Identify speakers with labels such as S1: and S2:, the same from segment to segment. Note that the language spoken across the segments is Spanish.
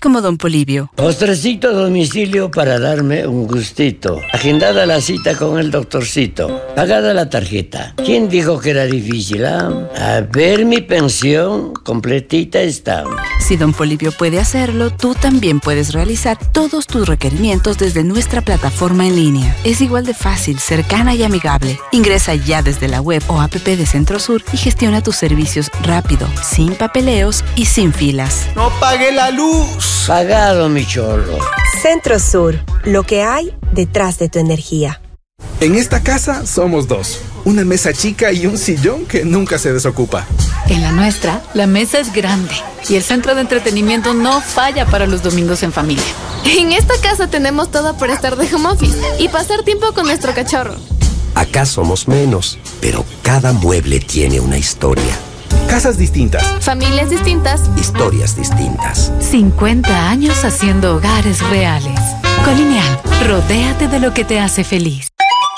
S1: como Don Polibio.
S2: Postrecito a domicilio para darme un gustito. Agendada la cita con el doctorcito. Pagada la tarjeta. ¿Quién dijo que era difícil, ah? A ver, mi pensión completita está.
S1: Si Don Polibio puede hacerlo, tú también puedes realizar todos tus requerimientos desde nuestra plataforma en línea. Es igual de fácil, cercana y amigable. Ingresa ya desde la web o app de Centrosur y gestiona tus servicios rápido, sin papeleos y sin filas.
S3: ¡No pague la luz!
S2: Pagado, mi chorro.
S4: Centrosur, lo que hay detrás de tu energía.
S3: En esta casa somos dos. Una mesa chica y un sillón que nunca se desocupa.
S5: En la nuestra, la mesa es grande y el centro de entretenimiento no falla para los domingos en familia.
S6: En esta casa tenemos todo para estar de home office y pasar tiempo con nuestro cachorro.
S7: Acá somos menos, pero cada mueble tiene una historia.
S3: Casas distintas.
S6: Familias distintas.
S7: Historias distintas.
S5: 50 años haciendo hogares reales. Colineal, rodéate de lo que te hace feliz.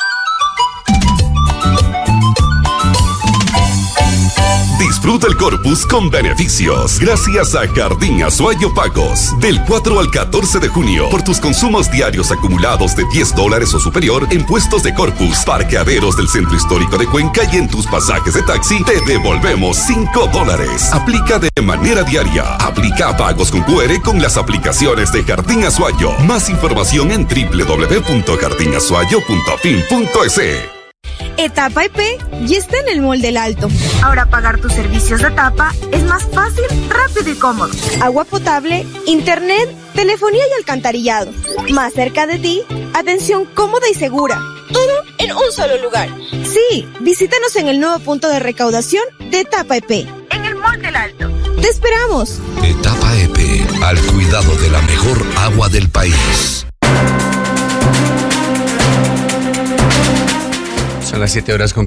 S8: Disfruta el Corpus con beneficios gracias a Jardín Azuayo Pagos. Del 4 al 14 de junio, por tus consumos diarios acumulados de $10 o superior en puestos de Corpus, parqueaderos del Centro Histórico de Cuenca y en tus pasajes de taxi, te devolvemos $5. Aplica de manera diaria. Aplica a pagos con QR con las aplicaciones de Jardín Azuayo. Más información en www.jardinazuayo.fin.es.
S9: Etapa EP ya está en el Mall del Alto. Ahora pagar tus servicios de etapa es más fácil, rápido y cómodo. Agua potable, internet, telefonía y alcantarillado. Más cerca de ti, atención cómoda y segura. Todo en un solo lugar. Sí, visítanos en el nuevo punto de recaudación de Etapa EP, en el Mall del Alto. ¡Te esperamos!
S10: Etapa EP, al cuidado de la mejor agua del país.
S11: Son las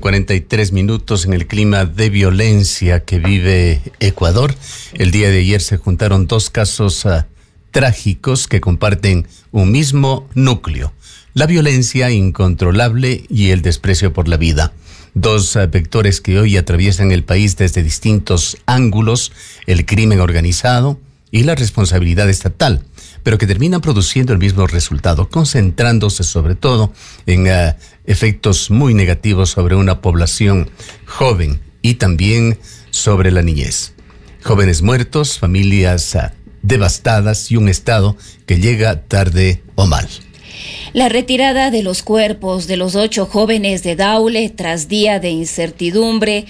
S11: 7:43 en el clima de violencia que vive Ecuador. El día de ayer se juntaron dos casos trágicos que comparten un mismo núcleo: la violencia incontrolable y el desprecio por la vida. Dos vectores que hoy atraviesan el país desde distintos ángulos: el crimen organizado y la responsabilidad estatal, pero que terminan produciendo el mismo resultado, concentrándose sobre todo en efectos muy negativos sobre una población joven y también sobre la niñez. Jóvenes muertos, familias devastadas y un Estado que llega tarde o mal.
S12: La retirada de los cuerpos de los 8 jóvenes de Daule tras días de incertidumbre,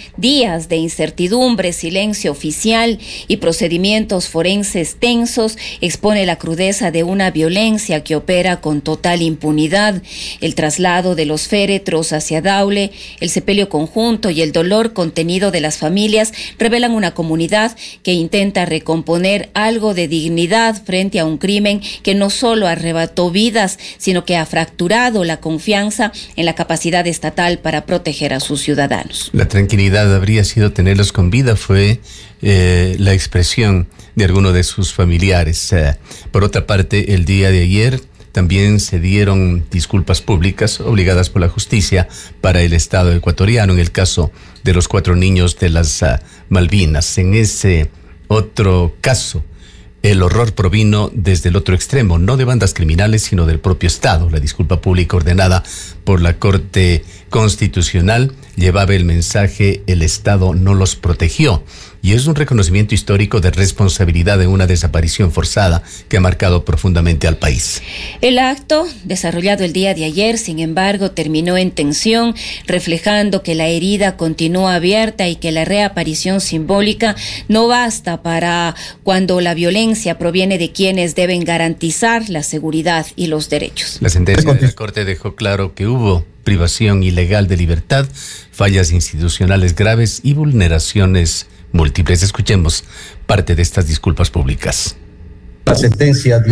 S12: silencio oficial y procedimientos forenses tensos expone la crudeza de una violencia que opera con total impunidad. El traslado de los féretros hacia Daule, el sepelio conjunto y el dolor contenido de las familias revelan una comunidad que intenta recomponer algo de dignidad frente a un crimen que no solo arrebató vidas, sino que ha fracturado la confianza en la capacidad estatal para proteger a sus ciudadanos.
S11: La tranquilidad habría sido tenerlos con vida, fue la expresión de alguno de sus familiares. Por otra parte, el día de ayer también se dieron disculpas públicas obligadas por la justicia para el Estado ecuatoriano en el caso de los 4 niños de las Malvinas. En ese otro caso, el horror provino desde el otro extremo, no de bandas criminales, sino del propio Estado. La disculpa pública ordenada por la Corte Constitucional llevaba el mensaje: el Estado no los protegió. Y es un reconocimiento histórico de responsabilidad de una desaparición forzada que ha marcado profundamente al país.
S12: El acto, desarrollado el día de ayer, sin embargo, terminó en tensión, reflejando que la herida continúa abierta y que la reaparición simbólica no basta para cuando la violencia proviene de quienes deben garantizar la seguridad y los derechos.
S11: La sentencia de la Corte dejó claro que hubo privación ilegal de libertad, fallas institucionales graves y vulneraciones múltiples. Escuchemos parte de estas disculpas públicas.
S13: La sentencia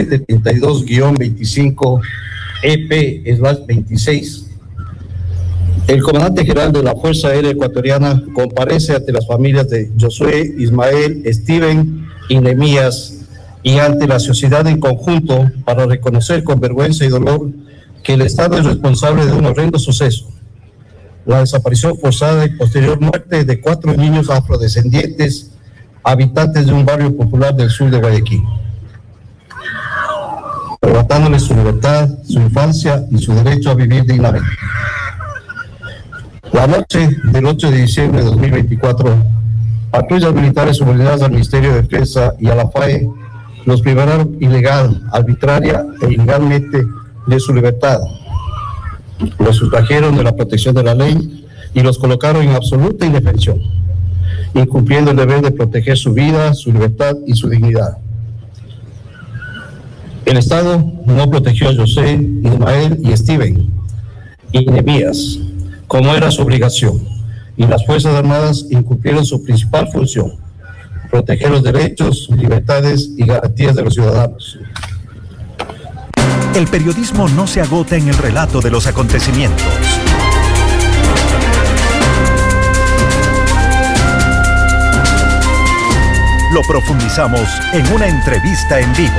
S13: 1732-25 EP/26. El comandante general de la Fuerza Aérea Ecuatoriana comparece ante las familias de Josué, Ismael, Steven y Nehemías y ante la sociedad en conjunto para reconocer con vergüenza y dolor que el Estado es responsable de un horrendo suceso: la desaparición forzada y posterior muerte de 4 niños afrodescendientes, habitantes de un barrio popular del sur de Guayaquil. arrebatándoles su libertad, su infancia y su derecho a vivir dignamente. La noche del 8 de diciembre de 2024, patrullas militares subordinadas al Ministerio de Defensa y a la FAE los privaron ilegal, arbitraria e ilegalmente de su libertad. Los sustrajeron de la protección de la ley y los colocaron en absoluta indefensión, incumpliendo el deber de proteger su vida, su libertad y su dignidad. El Estado no protegió a José, Ismael y Steven y Nehemías, como era su obligación, y las Fuerzas Armadas incumplieron su principal función: proteger los derechos, libertades y garantías de los ciudadanos.
S14: El periodismo no se agota en el relato de los acontecimientos. Lo profundizamos en una entrevista en vivo.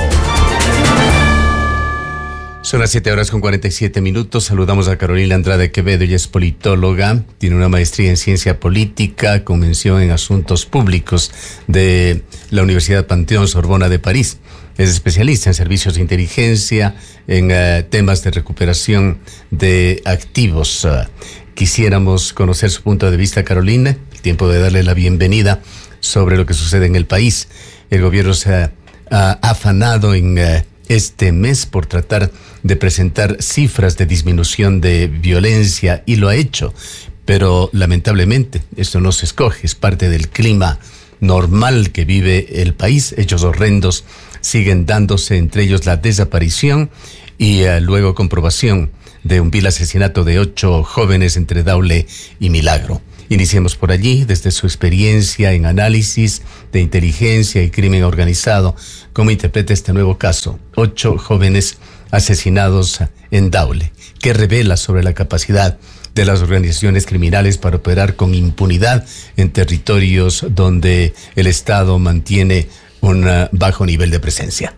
S11: Son las 7:47. Saludamos a Carolina Andrade Quevedo. Ella es politóloga, tiene una maestría en ciencia política con mención en asuntos públicos de la Universidad Panteón Sorbona de París. Es especialista en servicios de inteligencia, en temas de recuperación de activos. Quisiéramos conocer su punto de vista, Carolina. El tiempo de darle la bienvenida sobre lo que sucede en el país. El gobierno se ha afanado en este mes por tratar de presentar cifras de disminución de violencia, y lo ha hecho, pero lamentablemente esto no se escoge, es parte del clima normal que vive el país. Hechos horrendos siguen dándose, entre ellos la desaparición y luego comprobación de un vil asesinato de 8 jóvenes entre Daule y Milagro. Iniciemos por allí, desde su experiencia en análisis de inteligencia y crimen organizado. ¿Cómo interpreta este nuevo caso? 8 jóvenes asesinados en Daule. ¿Qué revela sobre la capacidad de las organizaciones criminales para operar con impunidad en territorios donde el Estado mantiene un bajo nivel de presencia?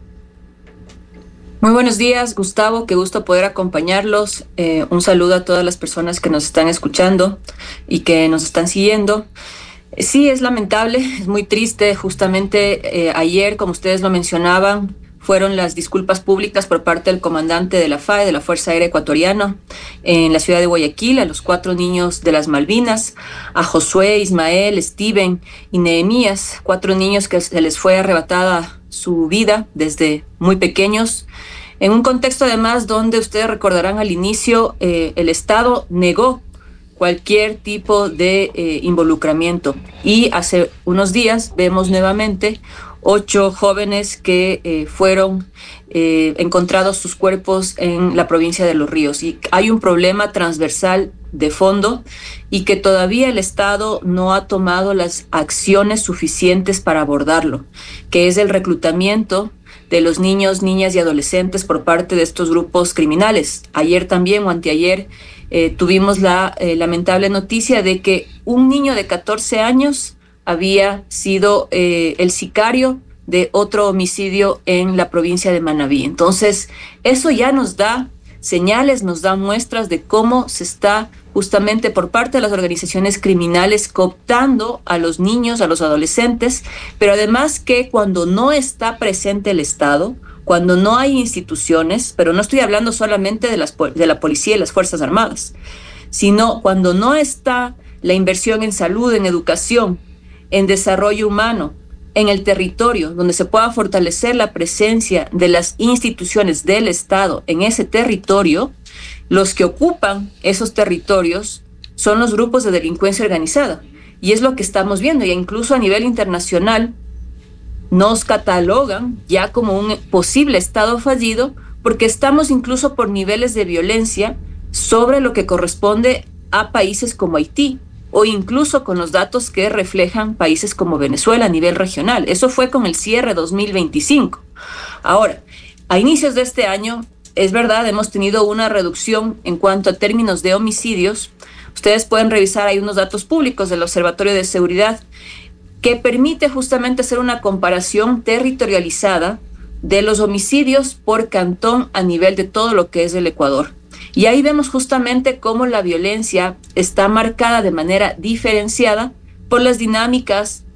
S15: Muy buenos días, Gustavo, qué gusto poder acompañarlos. Un saludo a todas las personas que nos están escuchando y que nos están siguiendo. Sí, es lamentable, es muy triste. Justamente ayer, como ustedes lo mencionaban, fueron las disculpas públicas por parte del comandante de la FAE, de la Fuerza Aérea Ecuatoriana, en la ciudad de Guayaquil, a los 4 niños de las Malvinas, a Josué, Ismael, Steven y Nehemías, 4 niños que se les fue arrebatada su vida desde muy pequeños, en un contexto además donde ustedes recordarán al inicio, el Estado negó cualquier tipo de involucramiento, y hace unos días vemos nuevamente 8 jóvenes que fueron encontrados sus cuerpos en la provincia de Los Ríos, y hay un problema transversal de fondo y que todavía el Estado no ha tomado las acciones suficientes para abordarlo, que es el reclutamiento de los niños, niñas y adolescentes por parte de estos grupos criminales. Ayer también o anteayer tuvimos la lamentable noticia de que un niño de 14 años había sido el sicario de otro homicidio en la provincia de Manabí. Entonces, eso ya nos da señales, nos da muestras de cómo se está justamente por parte de las organizaciones criminales cooptando a los niños, a los adolescentes, pero además que cuando no está presente el Estado, cuando no hay instituciones, pero no estoy hablando solamente de la policía y las Fuerzas Armadas, sino cuando no está la inversión en salud, en educación, en desarrollo humano, en el territorio, donde se pueda fortalecer la presencia de las instituciones del Estado en ese territorio, los que ocupan esos territorios son los grupos de delincuencia organizada. Y es lo que estamos viendo, y incluso a nivel internacional nos catalogan ya como un posible Estado fallido, porque estamos incluso por niveles de violencia sobre lo que corresponde a países como Haití, o incluso con los datos que reflejan países como Venezuela a nivel regional. Eso fue con el cierre 2025. Ahora, a inicios de este año, es verdad, hemos tenido una reducción en cuanto a términos de homicidios. Ustedes pueden revisar, hay unos datos públicos del Observatorio de Seguridad que permite justamente hacer una comparación territorializada de los homicidios por cantón a nivel de todo lo que es el Ecuador. Y ahí vemos justamente cómo la violencia está marcada de manera diferenciada por las dinámicas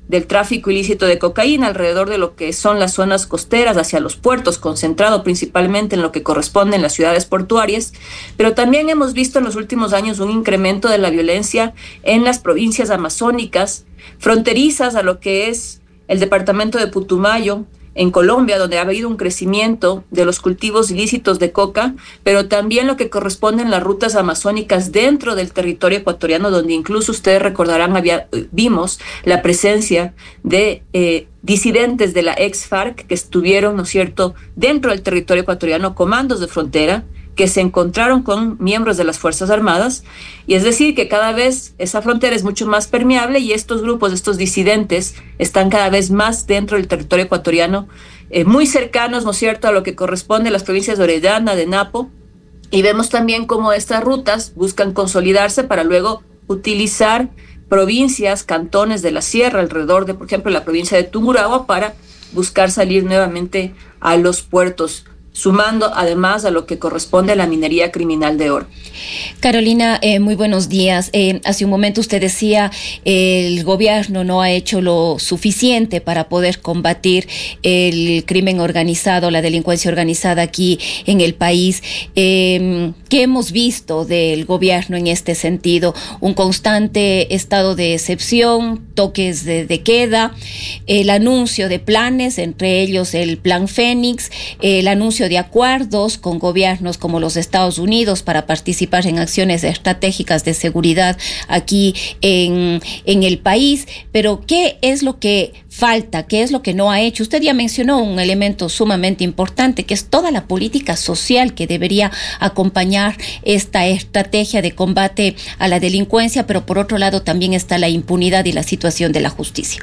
S15: del tráfico ilícito de cocaína alrededor de lo que son las zonas costeras hacia los puertos, concentrado principalmente en lo que corresponde en las ciudades portuarias, pero también hemos visto en los últimos años un incremento de la violencia en las provincias amazónicas, fronterizas a lo que es el departamento de Putumayo, en Colombia, donde ha habido un crecimiento de los cultivos ilícitos de coca, pero también lo que corresponde en las rutas amazónicas dentro del territorio ecuatoriano, donde incluso ustedes recordarán, vimos la presencia de disidentes de la ex-FARC que estuvieron, ¿no es cierto?, dentro del territorio ecuatoriano, comandos de frontera, que se encontraron con miembros de las Fuerzas Armadas, y es decir, que cada vez esa frontera es mucho más permeable y estos grupos, estos disidentes, están cada vez más dentro del territorio ecuatoriano, muy cercanos, ¿no es cierto?, a lo que corresponde a las provincias de Orellana, de Napo, y vemos también cómo estas rutas buscan consolidarse para luego utilizar provincias, cantones de la sierra, alrededor de, por ejemplo, la provincia de Tungurahua, para buscar salir nuevamente a los puertos, sumando además a lo que corresponde a la minería criminal de oro.
S12: Carolina, muy buenos días. Hace un momento usted decía el gobierno no ha hecho lo suficiente para poder combatir el crimen organizado, la delincuencia organizada aquí en el país. ¿Qué hemos visto del gobierno en este sentido? Un constante estado de excepción, toques de queda, el anuncio de planes, entre ellos el Plan Fénix, el anuncio de acuerdos con gobiernos como los Estados Unidos para participar en acciones estratégicas de seguridad aquí en el país. Pero ¿qué es lo que falta? ¿Qué es lo que no ha hecho? Usted ya mencionó un elemento sumamente importante, que es toda la política social que debería acompañar esta estrategia de combate a la delincuencia, pero por otro lado también está la impunidad y la situación de la justicia.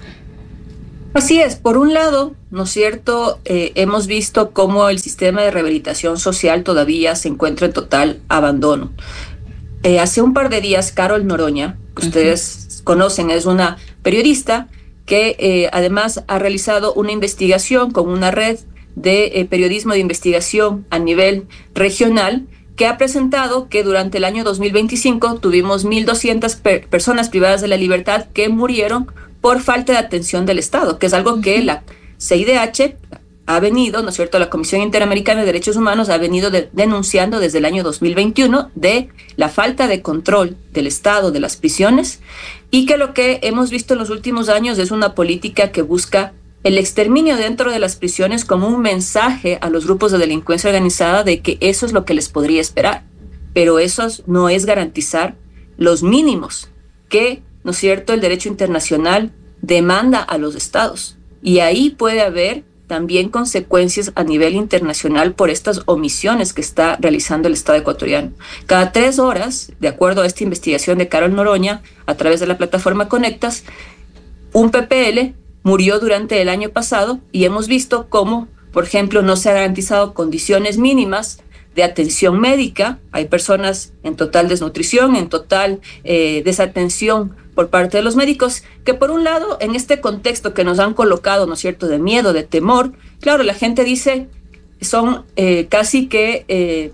S15: Así es, por un lado, ¿no es cierto?, hemos visto cómo el sistema de rehabilitación social todavía se encuentra en total abandono. Hace un par de días, Carol Noroña, que ustedes conocen, es una periodista que además ha realizado una investigación con una red de periodismo de investigación a nivel regional, que ha presentado que durante el año 2025 tuvimos 1.200 personas privadas de la libertad que murieron por falta de atención del Estado, que es algo que la CIDH ha venido, ¿no es cierto?, la Comisión Interamericana de Derechos Humanos ha venido denunciando desde el año 2021 de la falta de control del Estado, de las prisiones, y que lo que hemos visto en los últimos años es una política que busca el exterminio dentro de las prisiones como un mensaje a los grupos de delincuencia organizada de que eso es lo que les podría esperar. Pero eso no es garantizar los mínimos que, ¿no es cierto?, el derecho internacional demanda a los estados. Y ahí puede haber también consecuencias a nivel internacional por estas omisiones que está realizando el Estado ecuatoriano. Cada 3 horas, de acuerdo a esta investigación de Carol Noroña, a través de la plataforma Conectas, un PPL murió durante el año pasado y hemos visto cómo, por ejemplo, no se han garantizado condiciones mínimas de atención médica. Hay personas en total desnutrición, en total desatención por parte de los médicos, que por un lado, en este contexto que nos han colocado, ¿no es cierto?, de miedo, de temor, claro, la gente dice, son casi que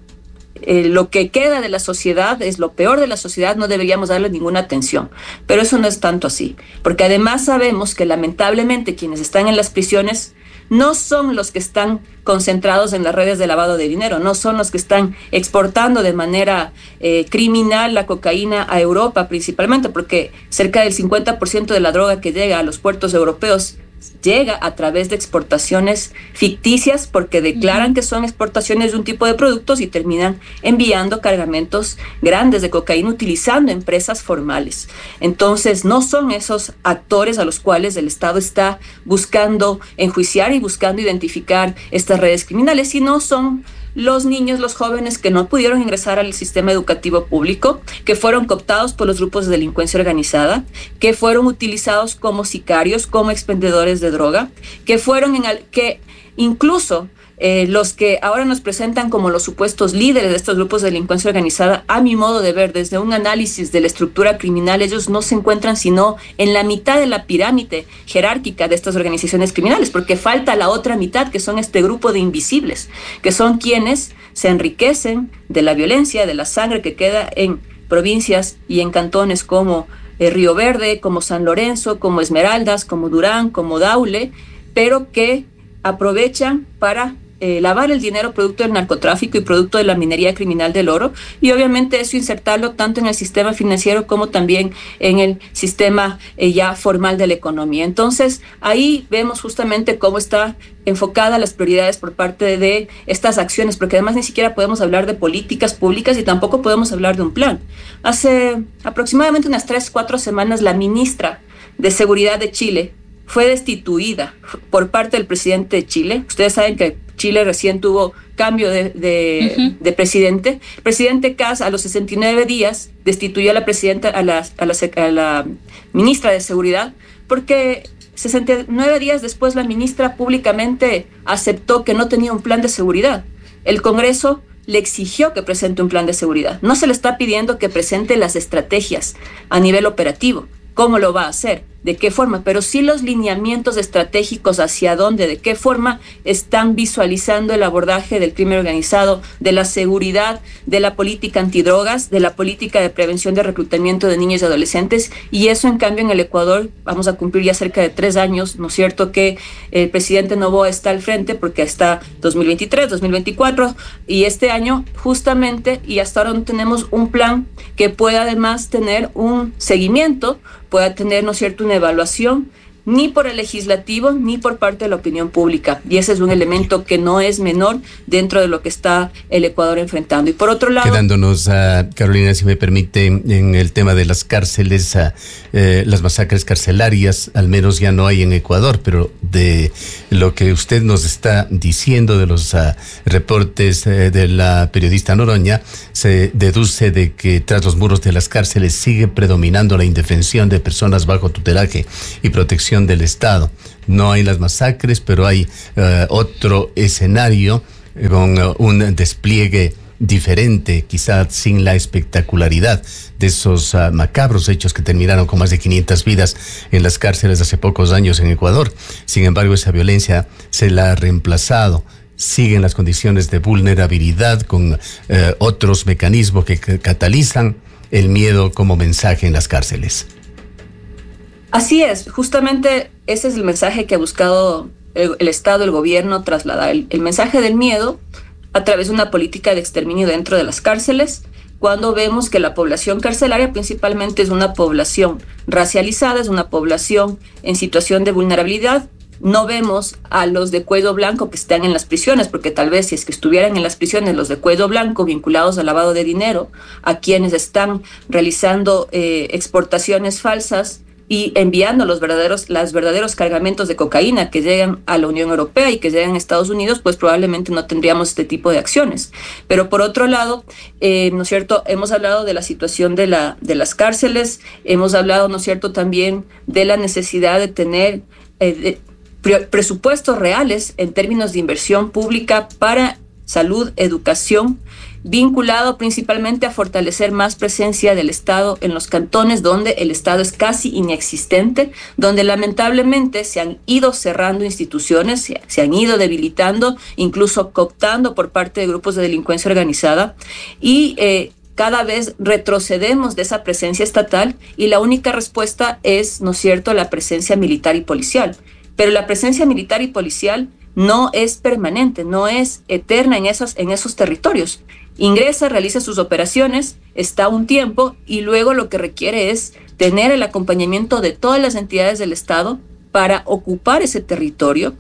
S15: lo que queda de la sociedad es lo peor de la sociedad, no deberíamos darle ninguna atención. Pero eso no es tanto así, porque además sabemos que lamentablemente quienes están en las prisiones no son los que están concentrados en las redes de lavado de dinero, no son los que están exportando de manera criminal la cocaína a Europa principalmente, porque cerca del 50% de la droga que llega a los puertos europeos llega a través de exportaciones ficticias, porque declaran que son exportaciones de un tipo de productos y terminan enviando cargamentos grandes de cocaína utilizando empresas formales. Entonces no son esos actores a los cuales el Estado está buscando enjuiciar y buscando identificar estas redes criminales, sino son los niños, los jóvenes que no pudieron ingresar al sistema educativo público, que fueron cooptados por los grupos de delincuencia organizada, que fueron utilizados como sicarios, como expendedores de droga, que fueron que incluso los que ahora nos presentan como los supuestos líderes de estos grupos de delincuencia organizada, a mi modo de ver, desde un análisis de la estructura criminal, ellos no se encuentran sino en la mitad de la pirámide jerárquica de estas organizaciones criminales, porque falta la otra mitad, que son este grupo de invisibles, que son quienes se enriquecen de la violencia, de la sangre que queda en provincias y en cantones como Río Verde, como San Lorenzo, como Esmeraldas, como Durán, como Daule, pero que aprovechan para lavar el dinero producto del narcotráfico y producto de la minería criminal del oro, y obviamente eso insertarlo tanto en el sistema financiero como también en el sistema ya formal de la economía. Entonces ahí vemos justamente cómo está enfocada las prioridades por parte de estas acciones, porque además ni siquiera podemos hablar de políticas públicas y tampoco podemos hablar de un plan. Hace aproximadamente unas 3-4 semanas la ministra de Seguridad de Chile fue destituida por parte del presidente de Chile. Ustedes saben que Chile recién tuvo cambio de presidente. El presidente Kast a los 69 días destituyó a la presidenta, a la ministra de Seguridad, porque 69 días después la ministra públicamente aceptó que no tenía un plan de seguridad. El Congreso le exigió que presente un plan de seguridad. No se le está pidiendo que presente las estrategias a nivel operativo. ¿Cómo lo va a hacer? ¿De qué forma? Pero sí los lineamientos estratégicos hacia dónde, de qué forma están visualizando el abordaje del crimen organizado, de la seguridad, de la política antidrogas, de la política de prevención de reclutamiento de niños y adolescentes. Y eso, en cambio, en el Ecuador vamos a cumplir ya cerca de 3 años, ¿no es cierto?, que el presidente Noboa está al frente, porque hasta 2023, 2024 y este año justamente, y hasta ahora no tenemos un plan que pueda además tener un seguimiento, pueda tener, ¿no es cierto?, una evaluación, ni por el legislativo ni por parte de la opinión pública. Y ese es un elemento que no es menor dentro de lo que está el Ecuador enfrentando. Y por otro lado... Quedándonos,
S11: Carolina, si me permite, en el tema de las cárceles, las masacres carcelarias, al menos ya no hay en Ecuador, pero de lo que usted nos está diciendo, de los reportes de la periodista Noroña, se deduce de que tras los muros de las cárceles sigue predominando la indefensión de personas bajo tutelaje y protección del Estado. No hay las masacres, pero hay otro escenario con un despliegue diferente, quizás sin la espectacularidad de esos macabros hechos que terminaron con más de 500 vidas en las cárceles hace pocos años en Ecuador. Sin embargo, esa violencia se la ha reemplazado. Siguen las condiciones de vulnerabilidad con otros mecanismos que catalizan el miedo como mensaje en las cárceles.
S15: Así es, justamente ese es el mensaje que ha buscado el Estado, el gobierno trasladar, el mensaje del miedo a través de una política de exterminio dentro de las cárceles, cuando vemos que la población carcelaria principalmente es una población racializada, es una población en situación de vulnerabilidad. No vemos a los de cuello blanco que están en las prisiones, porque tal vez si es que estuvieran en las prisiones los de cuello blanco vinculados al lavado de dinero, a quienes están realizando exportaciones falsas y enviando los verdaderos cargamentos de cocaína que llegan a la Unión Europea y que llegan a Estados Unidos, pues probablemente no tendríamos este tipo de acciones. Pero por otro lado, ¿no es cierto?, hemos hablado de la situación de las cárceles, hemos hablado, ¿no es cierto?, también de la necesidad de tener presupuestos reales en términos de inversión pública para salud, educación, vinculado principalmente a fortalecer más presencia del Estado en los cantones donde el Estado es casi inexistente, donde lamentablemente se han ido cerrando instituciones, se han ido debilitando, incluso cooptando por parte de grupos de delincuencia organizada, y cada vez retrocedemos de esa presencia estatal, y la única respuesta es, ¿no es cierto?, la presencia militar y policial. Pero la presencia militar y policial no es permanente, no es eterna en esos territorios. Ingresa, realiza sus operaciones, está un tiempo y luego lo que requiere es tener el acompañamiento de todas las entidades del Estado para ocupar ese territorio,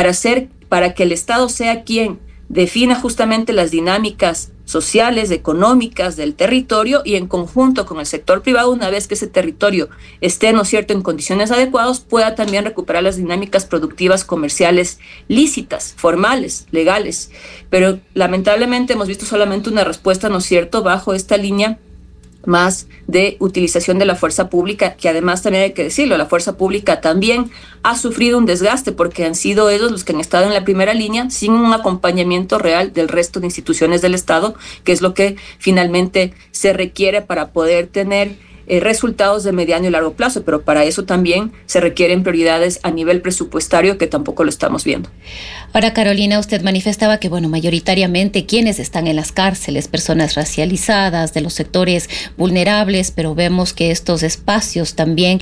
S15: para que el Estado sea quien defina justamente las dinámicas sociales, económicas del territorio, y en conjunto con el sector privado, una vez que ese territorio esté, ¿no es cierto?, en condiciones adecuadas, pueda también recuperar las dinámicas productivas comerciales lícitas, formales, legales. Pero lamentablemente hemos visto solamente una respuesta, ¿no es cierto?, bajo esta línea más de utilización de la fuerza pública, que además también hay que decirlo, la fuerza pública también ha sufrido un desgaste porque han sido ellos los que han estado en la primera línea sin un acompañamiento real del resto de instituciones del Estado, que es lo que finalmente se requiere para poder tener resultados de mediano y largo plazo, pero para eso también se requieren prioridades a nivel presupuestario que tampoco lo estamos viendo.
S12: Ahora, Carolina, usted manifestaba que, mayoritariamente quienes están en las cárceles, personas racializadas, de los sectores vulnerables, pero vemos que estos espacios también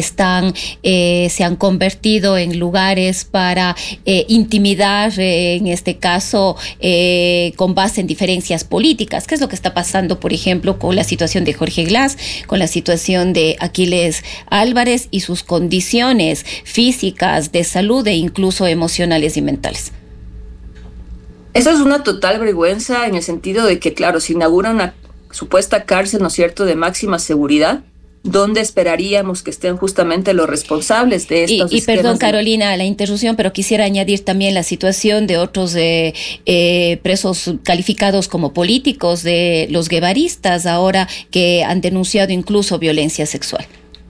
S12: se han convertido en lugares para intimidar, en este caso, con base en diferencias políticas. ¿Qué es lo que está pasando, por ejemplo, con la situación de Jorge Glass, con la situación de Aquiles Álvarez y sus condiciones físicas, de salud e incluso emocionales y mentales?
S15: Eso es una total vergüenza en el sentido de que, claro, se inaugura una supuesta cárcel, ¿no es cierto?, de máxima seguridad, donde esperaríamos que estén justamente los responsables de estos esquemas. Y perdón,
S12: Carolina, la interrupción, pero quisiera añadir también la situación de otros presos calificados como políticos, de los guevaristas ahora, que han denunciado incluso violencia sexual.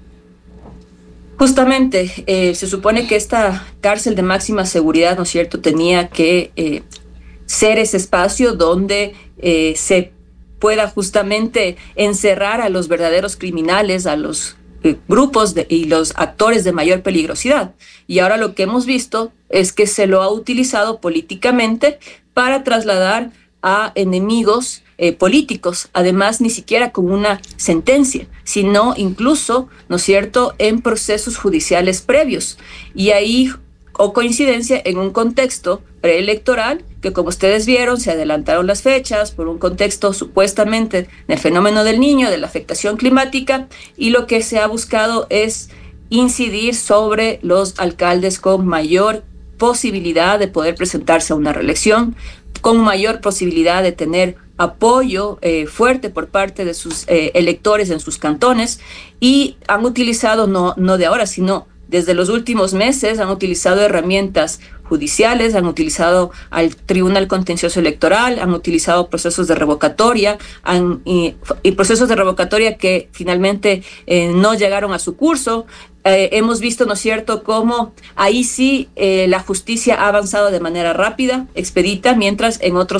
S15: Justamente, se supone que esta cárcel de máxima seguridad, ¿no es cierto?, tenía que ser ese espacio donde se pueda justamente encerrar a los verdaderos criminales, a los grupos y los actores de mayor peligrosidad. Y ahora lo que hemos visto es que se lo ha utilizado políticamente para trasladar a enemigos políticos, además ni siquiera con una sentencia, sino incluso, ¿no es cierto?, en procesos judiciales previos. Y ahí, o coincidencia, en un contexto preelectoral, que como ustedes vieron, se adelantaron las fechas por un contexto supuestamente del fenómeno del Niño, de la afectación climática, y lo que se ha buscado es incidir sobre los alcaldes con mayor posibilidad de poder presentarse a una reelección, con mayor posibilidad de tener apoyo fuerte por parte de sus electores en sus cantones, y han utilizado, no de ahora, sino desde los últimos meses, han utilizado herramientas judiciales, han utilizado al Tribunal Contencioso Electoral, han utilizado procesos de revocatoria, y procesos de revocatoria que finalmente no llegaron a su curso. Hemos visto, ¿no es cierto?, cómo ahí sí la justicia ha avanzado de manera rápida, expedita, mientras en otros